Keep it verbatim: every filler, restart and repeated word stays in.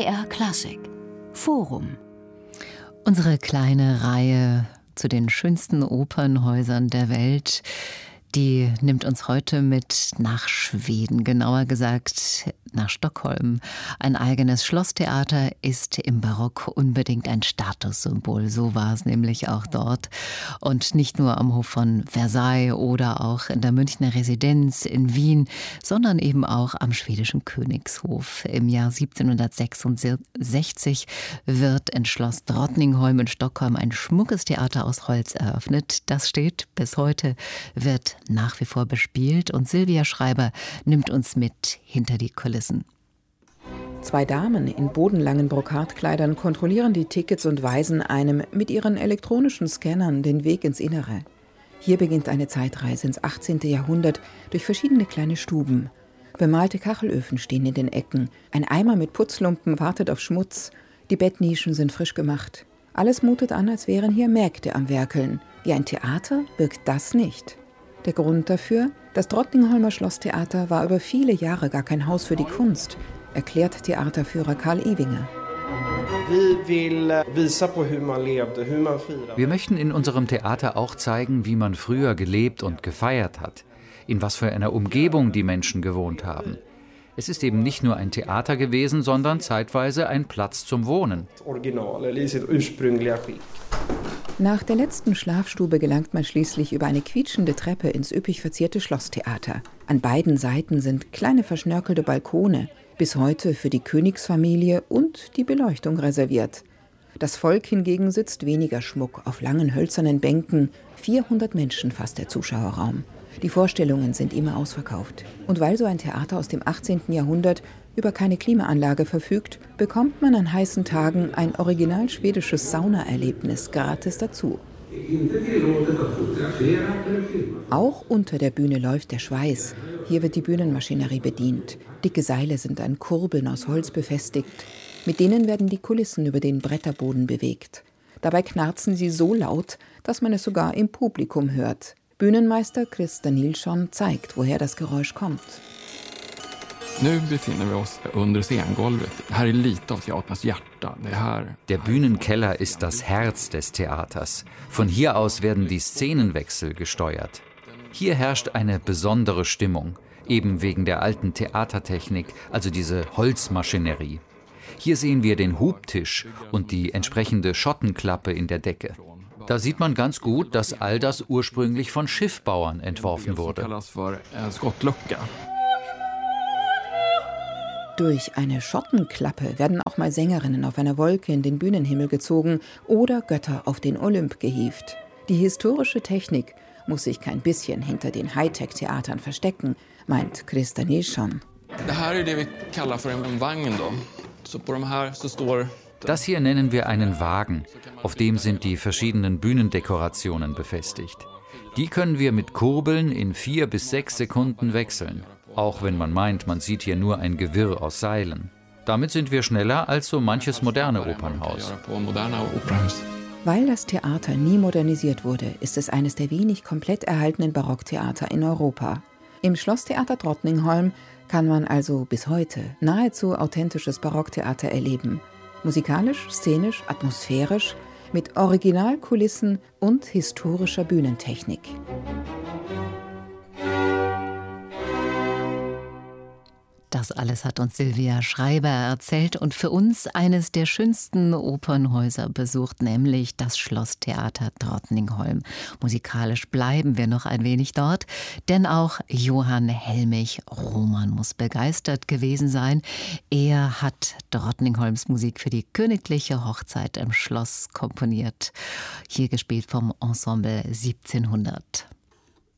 R Klassik Forum. Unsere kleine Reihe zu den schönsten Opernhäusern der Welt, die nimmt uns heute mit nach Schweden, genauer gesagt nach Stockholm. Ein eigenes Schlosstheater ist im Barock unbedingt ein Statussymbol. So war es nämlich auch dort. Und nicht nur am Hof von Versailles oder auch in der Münchner Residenz in Wien, sondern eben auch am schwedischen Königshof. Im Jahr siebzehnhundertsechsundsechzig wird in Schloss Drottningholm in Stockholm ein schmuckes Theater aus Holz eröffnet. Das steht bis heute, wird nach wie vor bespielt. Und Silvia Schreiber nimmt uns mit hinter die Kulissen. Zwei Damen in bodenlangen Brokatkleidern kontrollieren die Tickets und weisen einem mit ihren elektronischen Scannern den Weg ins Innere. Hier beginnt eine Zeitreise ins achtzehnte Jahrhundert durch verschiedene kleine Stuben. Bemalte Kachelöfen stehen in den Ecken, ein Eimer mit Putzlumpen wartet auf Schmutz, die Bettnischen sind frisch gemacht. Alles mutet an, als wären hier Mägde am Werkeln. Wie ein Theater wirkt das nicht. Der Grund dafür? Das Drottningholmer Schlosstheater war über viele Jahre gar kein Haus für die Kunst, erklärt Theaterführer Karl Ewinger. Wir möchten in unserem Theater auch zeigen, wie man früher gelebt und gefeiert hat, in was für einer Umgebung die Menschen gewohnt haben. Es ist eben nicht nur ein Theater gewesen, sondern zeitweise ein Platz zum Wohnen. Nach der letzten Schlafstube gelangt man schließlich über eine quietschende Treppe ins üppig verzierte Schlosstheater. An beiden Seiten sind kleine verschnörkelte Balkone, bis heute für die Königsfamilie und die Beleuchtung reserviert. Das Volk hingegen sitzt weniger Schmuck auf langen hölzernen Bänken. vierhundert Menschen fasst der Zuschauerraum. Die Vorstellungen sind immer ausverkauft. Und weil so ein Theater aus dem achtzehnten Jahrhundert über keine Klimaanlage verfügt, bekommt man an heißen Tagen ein original schwedisches Saunaerlebnis gratis dazu. Auch unter der Bühne läuft der Schweiß. Hier wird die Bühnenmaschinerie bedient. Dicke Seile sind an Kurbeln aus Holz befestigt. Mit denen werden die Kulissen über den Bretterboden bewegt. Dabei knarzen sie so laut, dass man es sogar im Publikum hört. Bühnenmeister Christer Nilsson zeigt, woher das Geräusch kommt. Nu befinner wir uns under scengolvet. Här är lite av teaterns hjärta. Det här. Der Bühnenkeller ist das Herz des Theaters. Von hier aus werden die Szenenwechsel gesteuert. Hier herrscht eine besondere Stimmung, eben wegen der alten Theatertechnik, also diese Holzmaschinerie. Hier sehen wir den Hubtisch und die entsprechende Schottenklappe in der Decke. Da sieht man ganz gut, dass all das ursprünglich von Schiffbauern entworfen wurde. Durch eine Schottenklappe werden auch mal Sängerinnen auf einer Wolke in den Bühnenhimmel gezogen oder Götter auf den Olymp gehievt. Die historische Technik muss sich kein bisschen hinter den Hightech-Theatern verstecken, meint Christer Nilsson. Das hier nennen wir einen Wagen. Auf dem sind die verschiedenen Bühnendekorationen befestigt. Die können wir mit Kurbeln in vier bis sechs Sekunden wechseln. Auch wenn man meint, man sieht hier nur ein Gewirr aus Seilen. Damit sind wir schneller als so manches moderne Opernhaus. Weil das Theater nie modernisiert wurde, ist es eines der wenig komplett erhaltenen Barocktheater in Europa. Im Schlosstheater Drottningholm kann man also bis heute nahezu authentisches Barocktheater erleben. Musikalisch, szenisch, atmosphärisch, mit Originalkulissen und historischer Bühnentechnik. Das alles hat uns Silvia Schreiber erzählt und für uns eines der schönsten Opernhäuser besucht, nämlich das Schlosstheater Drottningholm. Musikalisch bleiben wir noch ein wenig dort, denn auch Johann Helmich Roman muss begeistert gewesen sein. Er hat Drottningholms Musik für die königliche Hochzeit im Schloss komponiert. Hier gespielt vom Ensemble siebzehnhundert.